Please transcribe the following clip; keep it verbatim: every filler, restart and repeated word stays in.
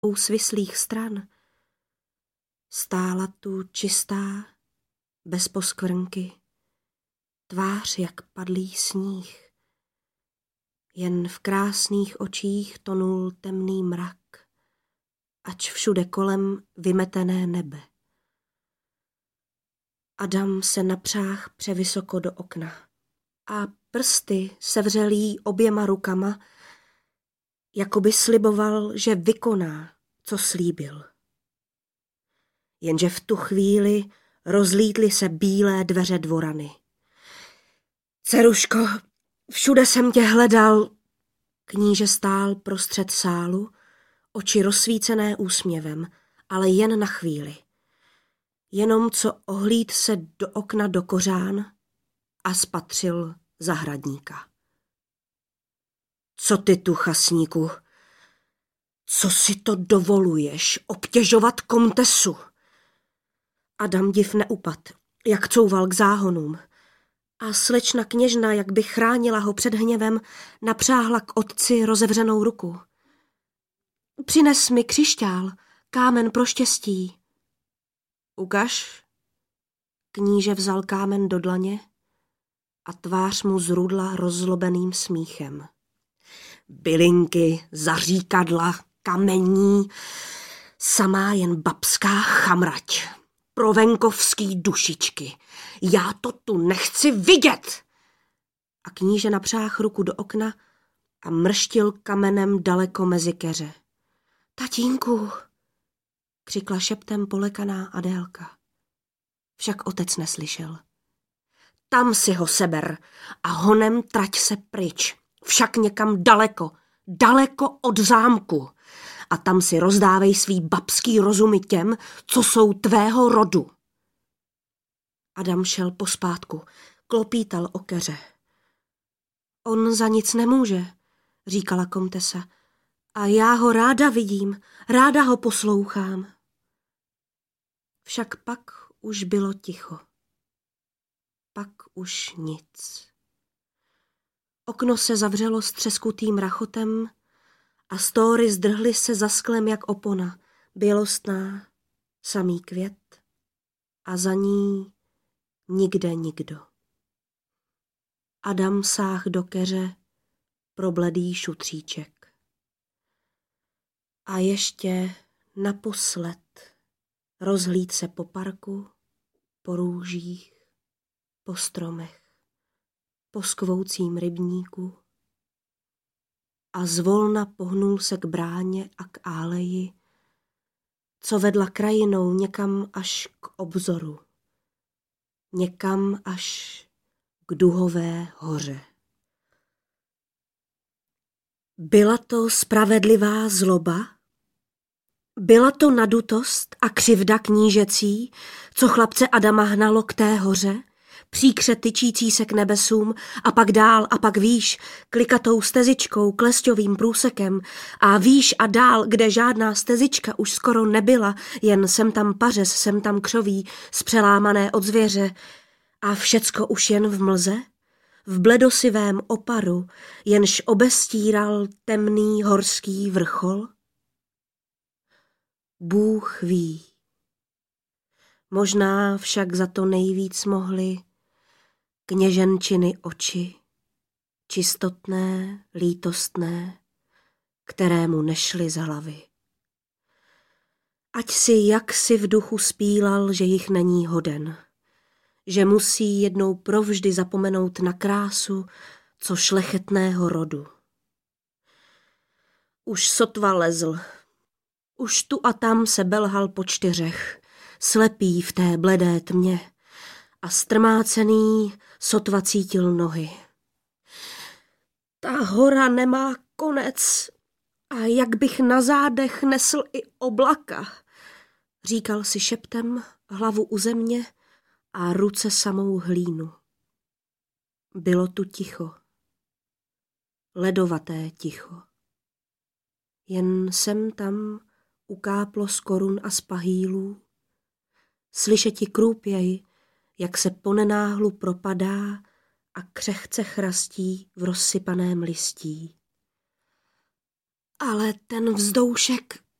svislých stran. Stála tu čistá, bez poskvrnky, tvář jak padlý sníh. Jen v krásných očích tonul temný mrak, ač všude kolem vymetené nebe. Adam se napřáhl převysoko do okna a prsty sevřelý oběma rukama, jako by sliboval, že vykoná, co slíbil. Jenže v tu chvíli rozlítly se bílé dveře dvorany. Dceruško, všude jsem tě hledal. Kníže stál prostřed sálu, oči rozsvícené úsměvem, ale jen na chvíli. Jenom co ohlíd se do okna do kořán a spatřil zahradníka. Co ty tu, chasníku? Co si to dovoluješ obtěžovat komtesu? Adam div neupad, jak couval k záhonům. A slečna kněžna, jak by chránila ho před hněvem, napřáhla k otci rozevřenou ruku. Přines mi křišťál, kámen pro štěstí. Ukaž. Kníže vzal kámen do dlaně a tvář mu zrudla rozzlobeným smíchem. Bylinky, zaříkadla, kamení, samá jen babská chamrať. Pro venkovský dušičky. Já to tu nechci vidět! A kníže napřáhl ruku do okna a mrštil kamenem daleko mezi keře. Tatínku, křikla šeptem polekaná Adélka. Však otec neslyšel. Tam si ho seber a honem trať se pryč. Však někam daleko, daleko od zámku. A tam si rozdávej svý babský rozumy těm, co jsou tvého rodu. Adam šel pospátku, klopítal o keře. On za nic nemůže, říkala komtesa. A já ho ráda vidím, ráda ho poslouchám. Však pak už bylo ticho. Pak už nic. Okno se zavřelo s třeskutým rachotem a stóry zdrhly se za sklem jak opona, bělostná, samý květ a za ní nikde nikdo. Adam sáh do keře pro bledý šutříček. A ještě naposled rozhlíd se po parku, po růžích, po stromech, po skvoucím rybníku a zvolna pohnul se k bráně a k áleji, co vedla krajinou někam až k obzoru, někam až k duhové hoře. Byla to spravedlivá zloba? Byla to nadutost a křivda knížecí, co chlapce Adama hnalo k té hoře, příkře tyčící se k nebesům a pak dál a pak výš, klikatou stezičkou, klesťovým průsekem a výš a dál, kde žádná stezička už skoro nebyla, jen sem tam pařez, sem tam křoví, spřelámané od zvěře a všecko už jen v mlze, v bledosivém oparu, jenž obestíral temný horský vrchol? Bůh ví. Možná však za to nejvíc mohly kněženčiny oči, čistotné, lítostné, které mu nešly z hlavy. Ať si jaksi v duchu spílal, že jich není hoden, že musí jednou provždy zapomenout na krásu, co šlechetného rodu. Už sotva lezl, už tu a tam se belhal po čtyřech, slepý v té bledé tmě a strmácený sotva cítil nohy. Ta hora nemá konec a jak bych na zádech nesl i oblaka, říkal si šeptem, hlavu u země a ruce samou hlínu. Bylo tu ticho, ledovaté ticho. Jen sem tam ukáplo z korun a z pahýlů, slyšeti krůpěj, jak se ponenáhlu propadá a křehce chrastí v rozsypaném listí. Ale ten vzdoušek